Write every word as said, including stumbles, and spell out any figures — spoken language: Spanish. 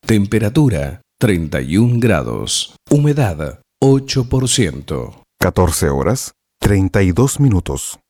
Temperatura treinta y un grados. Humedad ocho por ciento. catorce horas, treinta y dos minutos.